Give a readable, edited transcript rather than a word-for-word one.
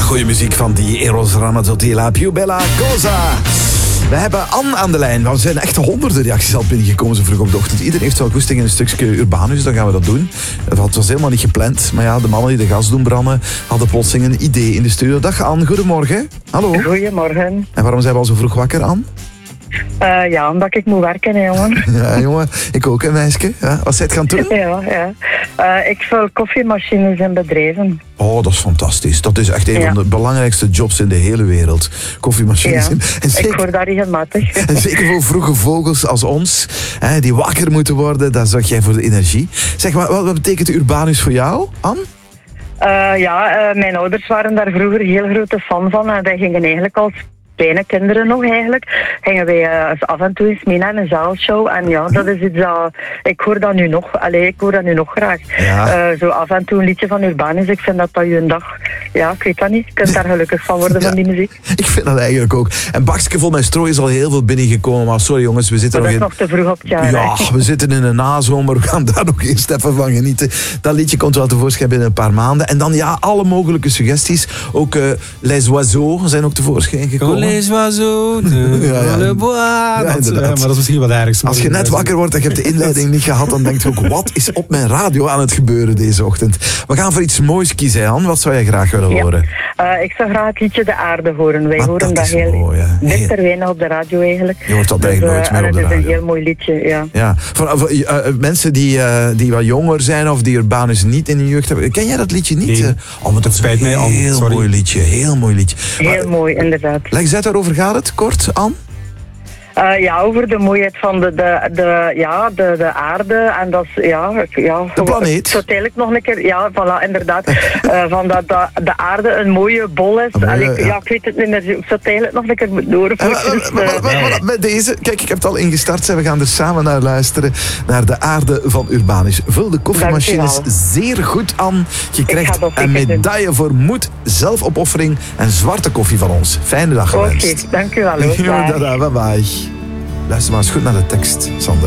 goede muziek van die Eros Ramazzotti, La Più Bella Cosa. We hebben Anne aan de lijn. Er zijn echt honderden reacties al binnengekomen zo vroeg op de ochtend. Iedereen heeft wel goesting in een stukje Urbanus, dan gaan we dat doen. Het was helemaal niet gepland. Maar ja, de mannen die de gas doen branden hadden plotseling een idee in de studio. Dag Anne, goedemorgen. Hallo. Goedemorgen. En waarom zijn we al zo vroeg wakker, Anne? Ja, omdat ik moet werken, hè, jongen. Ja, jongen. Ik ook, een meisje. Ja, wat zijt gaan doen? Ja. Ik vul koffiemachines in bedrijven. Oh, dat is fantastisch. Dat is echt een van de belangrijkste jobs in de hele wereld. Koffiemachines. Ja, En zeker, ik hoor dat regelmatig. En zeker voor vroege vogels als ons, hè, die wakker moeten worden, daar zorg jij voor de energie. Zeg, wat betekent Urbanus voor jou, Anne? Mijn ouders waren daar vroeger heel grote fan van. En wij gingen eigenlijk als kleine kinderen nog eigenlijk, gingen wij af en toe eens mee naar een zaalshow. En ja, dat is iets dat... Ik hoor dat nu nog. Ik hoor dat nu nog graag. Ja. Zo af en toe een liedje van Urbanus. Ik vind dat je een dag... Ja, ik weet dat niet. Je kunt daar gelukkig van worden van die muziek. Ik vind dat eigenlijk ook. En bakje vol met stro is al heel veel binnengekomen. Maar sorry jongens, we zitten dat nog is nog te vroeg op het jaar. Ja, we zitten in een nazomer. We gaan daar nog eerst even van genieten. Dat liedje komt wel tevoorschijn binnen een paar maanden. En dan alle mogelijke suggesties. Ook Les Oiseaux zijn ook tevoorschijn gekomen. Les oiseaux le bois. Maar dat is misschien wat ergens. Als je net wakker wordt en je hebt de inleiding niet gehad, dan denk je ook, wat is op mijn radio aan het gebeuren deze ochtend? We gaan voor iets moois kiezen, Jan. Wat zou jij graag willen horen? Ik zou graag het liedje De Aarde horen. Wij horen dat heel mooi, dichter weinig op de radio eigenlijk. Je hoort dat eigenlijk nooit meer op de radio. Het is een heel mooi liedje, ja. Voor mensen die wat jonger zijn of die Urbanus niet in hun jeugd hebben. Ken jij dat liedje niet? Nee. Maar dat spijt mij. Heel mooi liedje. Heel mooi, inderdaad. Leg eens uit, waarover gaat het, kort, Anne? Over de mooiheid van de aarde en dat is, de planeet. Zo eigenlijk nog een keer, voilà, inderdaad. Van dat de aarde een mooie bol is. Ik weet het niet meer, ik zou het eigenlijk nog een keer moeten horen. Met deze, kijk, ik heb het al ingestart, we gaan er samen naar luisteren, naar De Aarde van Urbanus. Vul de koffiemachines zeer goed aan. Je krijgt een medaille voor moed, zelfopoffering en zwarte koffie van ons. Fijne dag gewenst. Oké, dank u wel. Bye bye. Luister maar eens goed naar de tekst, Sander.